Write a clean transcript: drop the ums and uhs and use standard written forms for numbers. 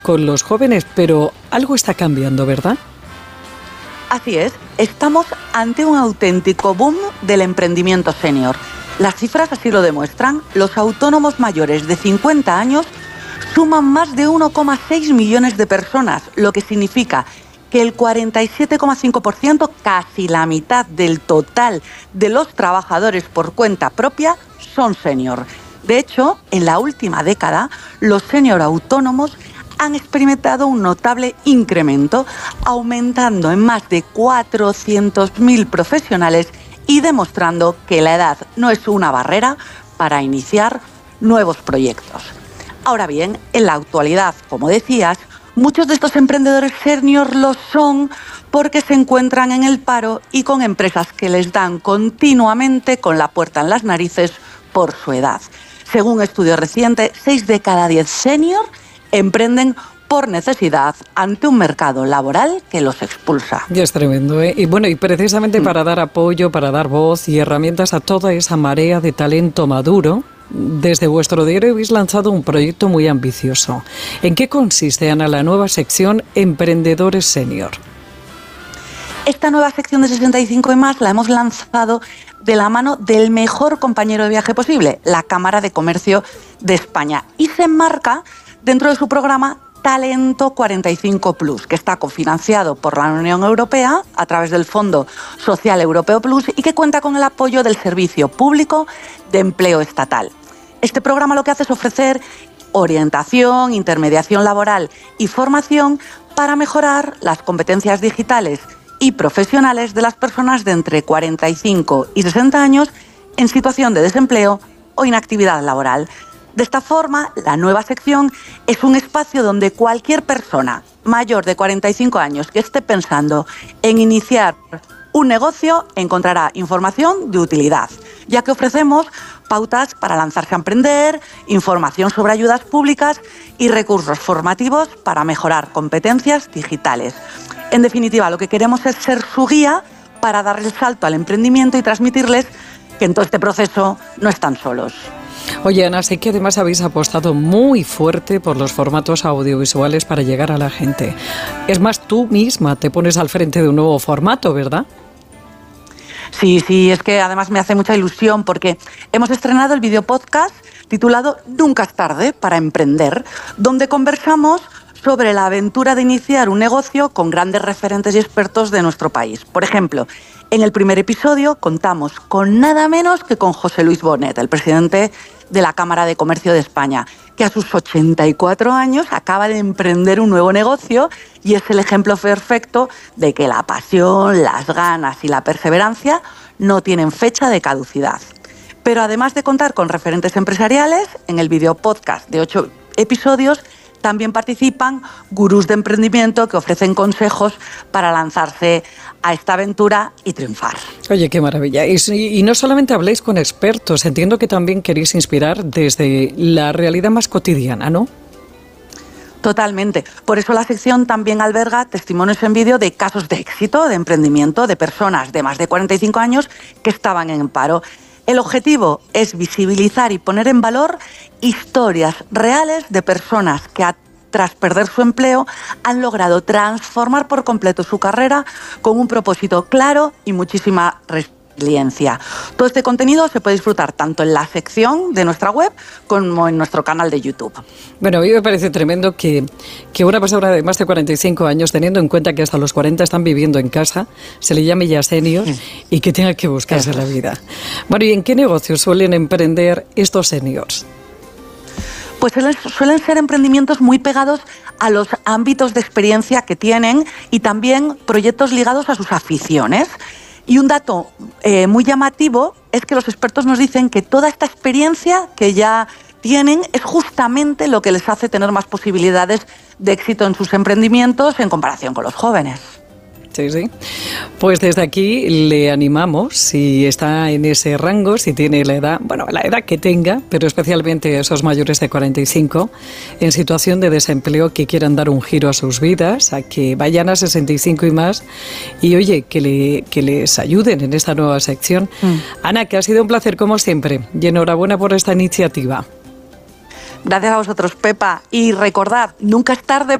con los jóvenes, pero algo está cambiando, ¿verdad? Así es, estamos ante un auténtico boom del emprendimiento senior. Las cifras así lo demuestran. Los autónomos mayores de 50 años suman más de 1,6 millones de personas, lo que significa que el 47,5%, casi la mitad del total de los trabajadores por cuenta propia, son senior. De hecho, en la última década, los senior autónomos han experimentado un notable incremento, aumentando en más de 400.000 profesionales y demostrando que la edad no es una barrera para iniciar nuevos proyectos. Ahora bien, en la actualidad, como decías, muchos de estos emprendedores senior lo son porque se encuentran en el paro y con empresas que les dan continuamente con la puerta en las narices por su edad. Según un estudio reciente, 6 de cada 10 senior emprenden por necesidad ante un mercado laboral que los expulsa. Ya es tremendo, ¿eh? Y bueno, y precisamente para dar apoyo, para dar voz y herramientas a toda esa marea de talento maduro, desde vuestro diario habéis lanzado un proyecto muy ambicioso. ¿En qué consiste, Ana, la nueva sección Emprendedores Senior? Esta nueva sección de 65 y más la hemos lanzado de la mano del mejor compañero de viaje posible, la Cámara de Comercio de España, y se enmarca dentro de su programa Talento 45 Plus, que está cofinanciado por la Unión Europea a través del Fondo Social Europeo Plus y que cuenta con el apoyo del Servicio Público de Empleo Estatal. Este programa lo que hace es ofrecer orientación, intermediación laboral y formación para mejorar las competencias digitales y profesionales de las personas de entre 45 y 60 años en situación de desempleo o inactividad laboral. De esta forma, la nueva sección es un espacio donde cualquier persona mayor de 45 años que esté pensando en iniciar un negocio encontrará información de utilidad, ya que ofrecemos pautas para lanzarse a emprender, información sobre ayudas públicas y recursos formativos para mejorar competencias digitales. En definitiva, lo que queremos es ser su guía para darle el salto al emprendimiento y transmitirles que en todo este proceso no están solos. Oye, Ana, sé que además habéis apostado muy fuerte por los formatos audiovisuales para llegar a la gente. Es más, tú misma te pones al frente de un nuevo formato, ¿verdad? Sí, es que además me hace mucha ilusión porque hemos estrenado el videopodcast titulado Nunca es tarde para emprender, donde conversamos sobre la aventura de iniciar un negocio con grandes referentes y expertos de nuestro país. Por ejemplo, en el primer episodio contamos con nada menos que con José Luis Bonet, el presidente de la Cámara de Comercio de España, que a sus 84 años acaba de emprender un nuevo negocio y es el ejemplo perfecto de que la pasión, las ganas y la perseverancia no tienen fecha de caducidad. Pero además de contar con referentes empresariales, en el videopodcast de 8 episodios también participan gurús de emprendimiento que ofrecen consejos para lanzarse a esta aventura y triunfar. Oye, qué maravilla. Y no solamente habléis con expertos, entiendo que también queréis inspirar desde la realidad más cotidiana, ¿no? Totalmente. Por eso la sección también alberga testimonios en vídeo de casos de éxito, de emprendimiento, de personas de más de 45 años que estaban en paro. El objetivo es visibilizar y poner en valor historias reales de personas que tras perder su empleo han logrado transformar por completo su carrera con un propósito claro y muchísima resiliencia. Todo este contenido se puede disfrutar tanto en la sección de nuestra web como en nuestro canal de YouTube. Bueno, a mí me parece tremendo que una persona de más de 45 años, teniendo en cuenta que hasta los 40 están viviendo en casa, se le llame ya senior y que tenga que buscarse la vida. Bueno, ¿y en qué negocios suelen emprender estos seniors? Pues suelen ser emprendimientos muy pegados a los ámbitos de experiencia que tienen y también proyectos ligados a sus aficiones. Y un dato muy llamativo es que los expertos nos dicen que toda esta experiencia que ya tienen es justamente lo que les hace tener más posibilidades de éxito en sus emprendimientos en comparación con los jóvenes. Sí. Pues desde aquí le animamos, si está en ese rango, si tiene la edad que tenga, pero especialmente esos mayores de 45, en situación de desempleo que quieran dar un giro a sus vidas, a que vayan a 65 y más, y oye, que les ayuden en esta nueva sección. Ana, que ha sido un placer como siempre, y enhorabuena por esta iniciativa. Gracias a vosotros, Pepa. Y recordad, nunca es tarde